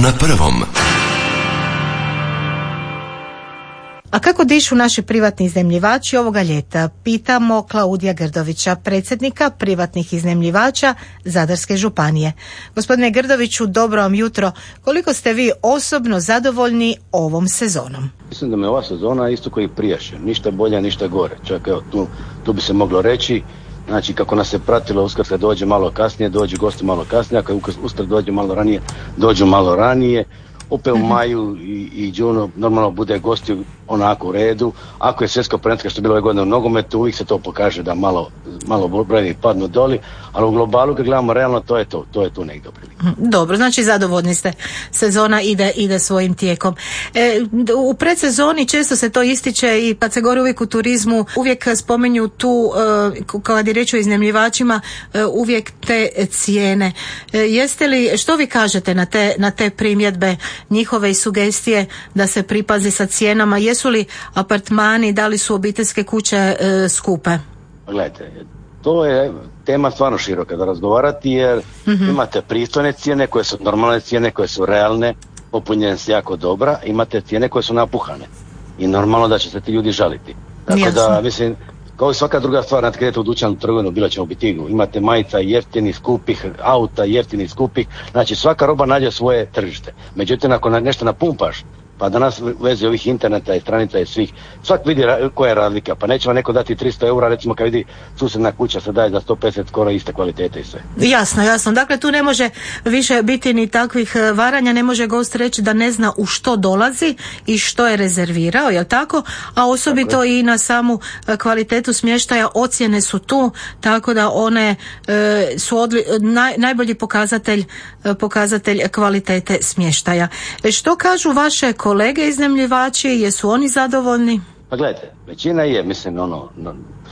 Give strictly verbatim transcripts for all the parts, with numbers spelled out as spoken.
na prvom. A kako dišu naši privatni iznajmljivači ovoga ljeta? Pitamo Klaudija Grdovića, predsjednika privatnih iznajmljivača Zadarske županije. Gospodine Grdoviću, dobro vam jutro. Koliko ste vi osobno zadovoljni ovom sezonom? Mislim da me ova sezona isto koji prijašnja. Ništa bolje, ništa gore. Čak evo, tu, tu bi se moglo reći. Znači, kako nas se pratilo, Uskrs kad dođe malo kasnije, dođu gosti malo kasnije, ako Uskrs dođe malo ranije, dođu malo ranije. Opet u maju i, i junu normalno bude gosti onako u redu. Ako je svjetsko prvenstvo što je bilo ove godine u nogometu, uvijek se to pokaže da malo, malo brojni padnu doli, ali u globalu kad gledamo realno, to je to, to je tu negdje dobro. Dobro, znači zadovoljni ste, sezona ide, ide svojim tijekom. E, u predsezoni često se to ističe i kad se govori uvijek u turizmu, uvijek spominju tu, e, kad je riječ o iznajmljivačima, e, uvijek te cijene. E, jeste li, što vi kažete na te, na te primjedbe njihove i sugestije da se pripazi sa cijenama? Jesu li apartmani, da li su obiteljske kuće e, skupe? Gledajte, to je tema stvarno široka da razgovarati, jer mm-hmm. imate pristojne cijene koje su normalne cijene, koje su realne, popunjenost jako dobra, imate cijene koje su napuhane i normalno da će se ti ljudi žaliti. Tako Jasno. Da, mislim, kao i svaka druga stvar, kad idete u dućanu, trgovinu, bilo ćemo u bitigu, imate majica jeftinih, skupih, auta jeftinih, skupih, znači svaka roba nađe svoje tržište. Međutim, ako nešto napumpaš, pa danas vezi ovih interneta i stranica i svih, svak vidi ra- koja je razlika, pa neće vam neko dati tristo eura, recimo kad vidi susjedna kuća se daje za sto pedeset skoro iste kvalitete i sve. Jasno, jasno, dakle tu ne može više biti ni takvih varanja, ne može gost reći da ne zna u što dolazi i što je rezervirao, jel tako? A osobito i na samu kvalitetu smještaja, ocjene su tu, tako da one e, su odli, naj, najbolji pokazatelj, pokazatelj kvalitete smještaja. E, što kažu vaše kolege iznajmljivači, jesu oni zadovoljni? Pa gledajte, većina je, mislim, ono, no,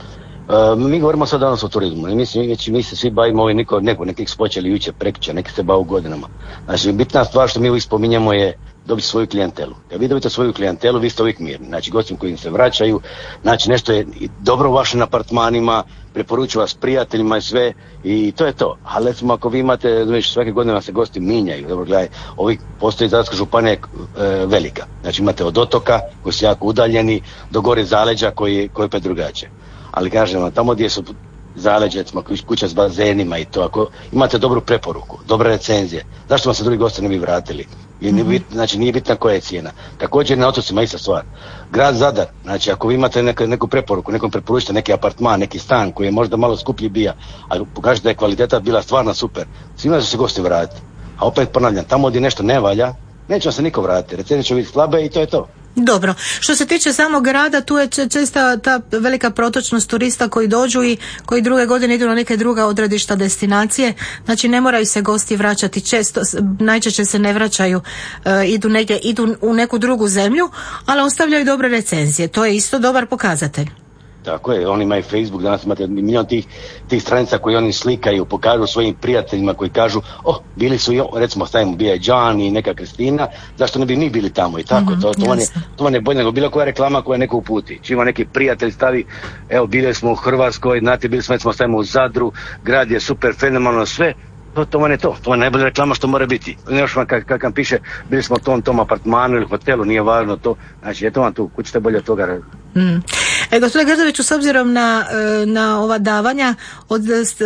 uh, mi govorimo sad danas o turizmu i mislim, mi se svi bavimo ovim, niko, neko, nekih su počeli jučer, prekjučer, neki se bavu godinama. Znači, bitna stvar što mi uvijek spominjemo je dobiti svoju klijentelu. Kad vi dobite svoju klijentelu, vi ste uvijek mirni. Znači, gostima koji im se vraćaju, znači nešto je dobro u vašim apartmanima, preporučuju vas prijateljima i sve, i to je to. Ali recimo ako vi imate, znači svake godine vam se gosti minjaju, dobro gledaj, ovih postoji Zadarska županija e, velika. Znači imate od otoka koji su jako udaljeni do gore zaleđa koji, koji je drugačije. Ali kažem vam, tamo gdje su zaleđe, recimo kuća s bazenima i to, ako imate dobru preporuku, dobre recenzije, zašto vam se drugi gosti ne bi vratili? I nije bit, znači nije bitna koja je cijena. Također na otocima ista stvar. Grad Zadar, znači ako vi imate neku, neku preporuku, nekom preporučite neki apartman, neki stan koji je možda malo skuplji bija, ali pokažete da je kvaliteta bila stvarno super, svima će se gosti vratiti. A opet ponavljam, tamo gdje nešto ne valja, neće vam se niko vratiti, recenzije će biti slabe i to je to. Dobro, što se tiče samog grada, tu je česta ta velika protočnost turista koji dođu i koji druge godine idu na neke druga odredišta, destinacije, znači ne moraju se gosti vraćati često, najčešće se ne vraćaju, uh, idu negdje, idu u neku drugu zemlju, ali ostavljaju dobre recenzije, to je isto dobar pokazatelj. Tako je, oni imaju Facebook, danas imate milion tih, tih stranica koji oni slikaju, pokažu svojim prijateljima koji kažu, oh, bili su, recimo stavimo bija Džan i neka Kristina, zašto ne bi mi bili tamo i tako, mm-hmm, to, to, vam je, to vam je bolje nego bilo koja reklama koja neko uputi. Čima neki prijatelj stavi, evo bili smo u Hrvatskoj, znate, bili smo, recimo stavimo u Zadru, grad je super, fenomenalno sve, to, to vam je to, to vam je najbolja reklama što mora biti. Još vam kak, kak vam piše, bili smo u tom, tom apartmanu ili hotelu, nije važno to, znači eto vam tu, kućite bolje od toga. Mm. E, gospodine Grdoviću, s obzirom na, na ova davanja od,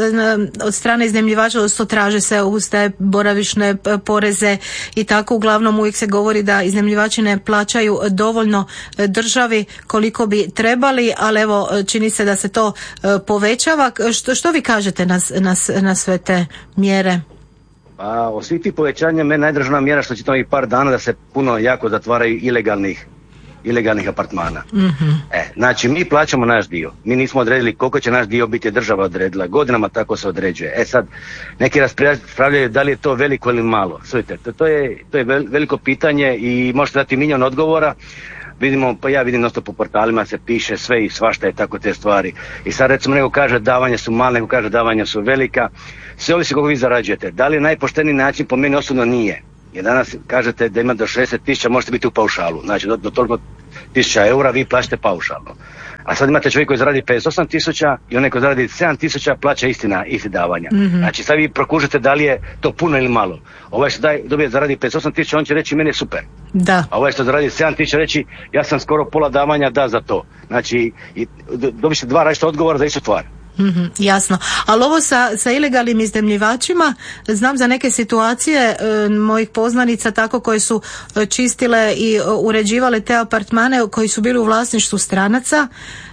od strane iznajmljivača, odnosno traže se uz te boravišne poreze i tako, uglavnom uvijek se govori da iznajmljivači ne plaćaju dovoljno državi koliko bi trebali, ali evo čini se da se to povećava. Što, što vi kažete na, na, na sve te mjere? Pa, o svih tih povećanja meni najdražna mjera što će to i par dana da se puno jako zatvaraju ilegalnih ilegalnih apartmana. Mm-hmm. E, znači mi plaćamo naš dio. Mi nismo odredili koliko će naš dio biti, država odredila. Godinama tako se određuje. E sad, neki raspravljaju da li je to veliko ili malo. Svojite, to, to je, to je veliko pitanje i možete dati milijon odgovora. Vidimo, pa ja vidim nosto po portalima se piše sve i svašta je tako te stvari. I sad recimo neko kaže davanja su male, neko kaže davanja su velika. Sve ovisi koliko vi zarađujete. Da li je najpošteniji način? Po meni osobno nije. Jer danas kažete da ima do šezdeset tisuća, možete biti u paušalu. Znači do, do toliko tisuća eura vi plaćate paušalno. A sad imate čovjek koji zaradi pedeset osam tisuća i onaj koji zaradi sedam tisuća plaća istina, isti davanja. Mm-hmm. Znači sad vi prokužite da li je to puno ili malo. Ovaj što daj, dobije zaradi pedeset osam tisuća, on će reći meni je super. Da. A ovaj što zaradi sedam tisuća reći ja sam skoro pola davanja da za to. Znači dobit ćete dva različita odgovora za istu stvar. Mm-hmm, jasno, ali ovo sa, sa ilegalnim iznajmljivačima, znam za neke situacije e, mojih poznanica tako koje su e, čistile i e, uređivale te apartmane koji su bili u vlasništvu stranaca.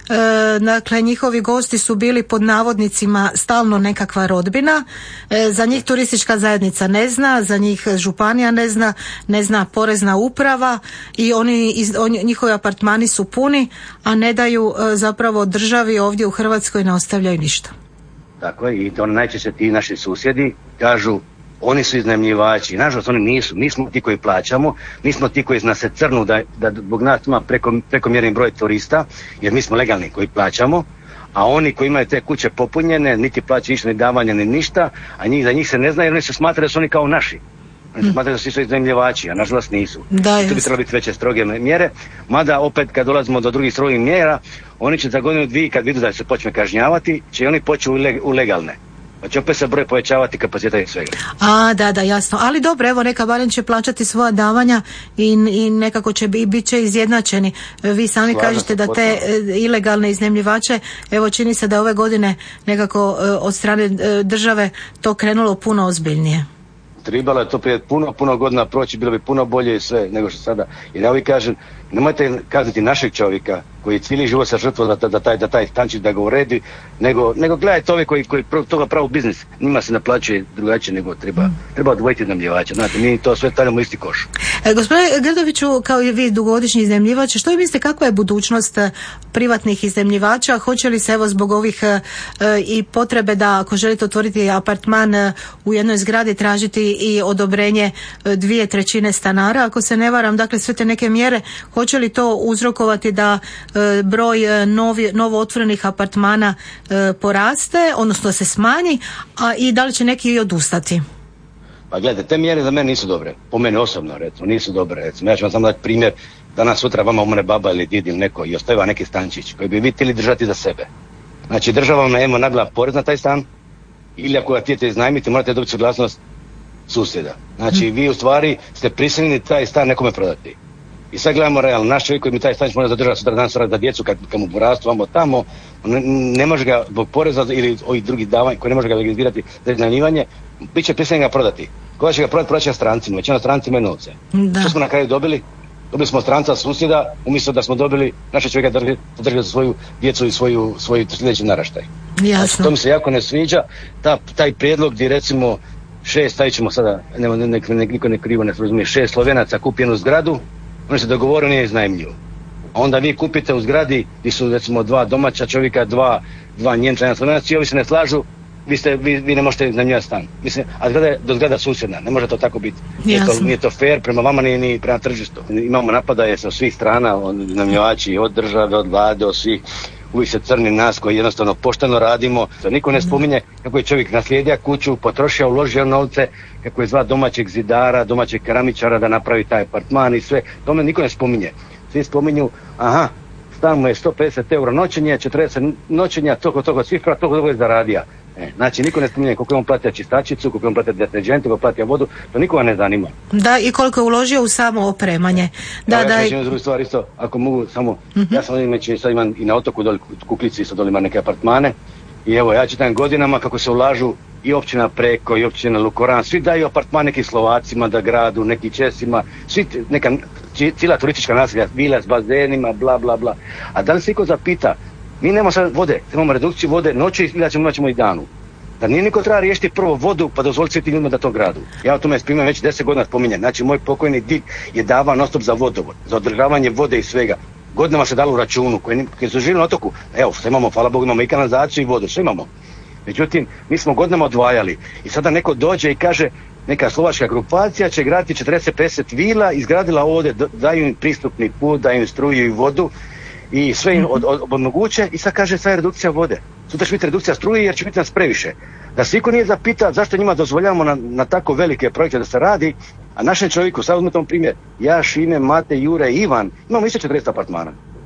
E, dakle njihovi gosti su bili pod navodnicima stalno nekakva rodbina, e, za njih turistička zajednica ne zna, za njih županija ne zna, ne zna porezna uprava i oni, iz, on, njihovi apartmani su puni, a ne daju e, zapravo državi ovdje u Hrvatskoj, ne ostavljaju ništa. Tako je, i to najčešće ti naši susjedi kažu oni su iznajmljivači. Nažalost oni nisu, mi smo ti koji plaćamo, mi smo ti koji nas se crnu da, da zbog nas ima preko, prekomjerni broj turista, jer mi smo legalni koji plaćamo, a oni koji imaju te kuće popunjene, niti plaćaju ništa, ni davanja, ni ništa, a njih, za njih se ne zna jer oni se smatraju da su oni kao naši. Oni se smatraju da su svi iznajmljivači, a nažalost nisu. Da, tu bi trebalo biti veće stroge mjere, mada opet kad dolazimo do drugih strogih mjera, oni će za godinu dvije kad vidu da se počne kažnjavati, će oni poći u legalne. Pa će opet se broj povećavati kapaciteta i svega. A, da, da, jasno. Ali dobro, evo, neka barem će plaćati svoja davanja i, i nekako će bi, bit će izjednačeni. Vi sami Slažem kažete da te potpuno. Ilegalne iznajmljivače, evo čini se da ove godine nekako od strane države to krenulo puno ozbiljnije. Trebalo je to prije puno, puno godina proći, bilo bi puno bolje i sve nego što sada. Jer ja uvijek kažem, nemojte kazniti našeg čovjeka koji cijeli život sa žrtvom da, da, taj, da taj stančić da ga uredi, nego, nego gledajte ove koji, koji toga pravu biznis, njima se naplaćuje drugačije nego treba, mm. treba odvojiti iznajmljivača. Znate, mi to sve stavljamo u isti koš. E, gospodine Grdoviću, kao i vi dugogodišnji iznajmljivač, što vi mislite kakva je budućnost privatnih iznajmljivača? Hoće li se evo zbog ovih e, i potrebe da ako želite otvoriti apartman e, u jednoj zgradi tražiti i odobrenje e, dvije trećine stanara, ako se ne varam, dakle sve te neke mjere, hoće li to uzrokovati da e, broj e, novi, novo otvorenih apartmana e, poraste, odnosno se smanji, a i da li će neki i odustati? Pa gledajte, te mjere za mene nisu dobre, po mene osobno recimo, nisu dobre recimo. Ja ću vam samo dati primjer, danas sutra vama umre baba ili did ili neko i ostaje neki stančić koji bi vi htjeli držati za sebe. Znači država vam evo nagla porez na taj stan ili ako ga htijete iznajmiti morate dobiti suglasnost susjeda. Znači vi u stvari ste prisiljeni taj stan nekome prodati. I sad gledamo realno, naš čovjek koji mi taj stanić može zadržati sutra dan sutra za djecu kad, kad mu porastu vamo tamo, ne, ne može ga zbog poreza ili ovih drugih davanja koji ne može ga legalizirati za iznajmljivanje, bit će prisiljen ga prodati. Koga će ga prodati, prodat će strancima, većina stranci imaju novce. Da. Što smo na kraju dobili? Dobili smo stranca susjeda, umjesto da smo dobili naše čovjeka da drži za svoju djecu i svoju, svoju sljedeći naraštaj. Jasno. Znači, to mi se jako ne sviđa, ta, taj prijedlog gdje recimo šest, stavit ćemo sada, nema, ne, ne, ne, niko ne krivo ne razumije, šest Slovenaca kupi jednu zgradu, oni se dogovoru nije iznajmljivo. A onda vi kupite u zgradi gdje su recimo dva domaća čovjeka, dva, dva Njemca, jedan Slovenac, i ovi se ne slažu, vi, ste, vi, vi ne možete iznajmljivati stan. Mislim, a zgrada je do zgrada susjedna, ne može to tako biti. Nije to, nije to fair prema vama ni, ni prema tržištu. Imamo napadaje sa svih strana, od iznajmljivači, od države, od vlade, od svih. Uvijek se crni nas koji jednostavno pošteno radimo. Niko ne spominje kako je čovjek naslijedio kuću, potrošio, uložio novce, kako je zva domaćeg zidara, domaćeg keramičara da napravi taj apartman i sve. Tome niko ne spominje. Svi spominju, aha, stan mu je sto pedeset eura noćenja, četrdeset noćenja, toliko, toliko cifra, toliko, toliko je zaradio. E, znači niko ne spominje koliko je on platio čistačicu, koliko je on platio deterđent, koliko je platio vodu, to nikoga ne zanima. Da, i koliko je uložio u samo opremanje. Da, ja, da, ja drugu stvar isto, ako mogu samo, uh-huh. ja sam ovdje sad imam i na otoku doli, Kukljici isto doli ima neke apartmane i evo ja čitam godinama kako se ulažu i općina Preko i općina Lukoran, svi daju apartman nekim Slovacima da gradu, neki Česima, svi neka cijela turistička naselja, vila s bazenima, bla bla bla. A da li se iko zapita, mi nemamo sad vode, imamo redukciju vode noći ili ćemo imat ćemo i danu. Da nije niko treba riješiti prvo vodu pa dozvoliti svi ti ljudima da to gradu. Ja o tome spremam već deset godina spominjem. Znači moj pokojni did je davao non stop za vodovod, za održavanje vode i svega. Godinama se dalo u računu koji, koji su živjeli na otoku. Evo, sve imamo, hvala Bogu, imamo i kanalizaciju i vodu, sve imamo. Međutim, mi smo godinama odvajali i sada neko dođe i kaže neka slovačka grupacija će graditi četrdeset pedeset vila, izgradila ovdje, daju im pristupni put, daju im struju i vodu i sve im od, od, omoguće i sad kaže sad je redukcija vode. Sutra će biti redukcija struje jer će biti nas previše. Da se niko nije zapita zašto njima dozvoljavamo na, na tako velike projekte da se radi, a našem čovjeku, sad uzmemo primjer, ja, Šime, Mate, Jure, Ivan, imamo isto četrdeset apartmana.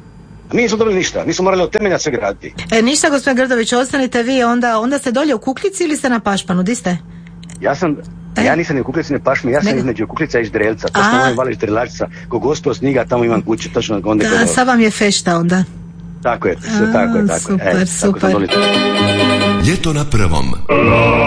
A mi nismo dobili ništa, mi smo morali od temelja sve graditi. E, ništa, gospodin Grdović, ostanite vi, onda, onda ste dolje u Kukljici ili ste na Pašmanu, di ste? Ja sam, e? ja nisam ni u Kukljici ni Pašmi, ja sam Nego? između Kukljica i Ždrelca, točno mojem vali Ždrelačica, ko gospod sniga, tamo imam kuću, točno onda. Da, sad vam je fešta onda. Tako je, sve, tako je, tako super, je. E, super. tako Ljeto na prvom.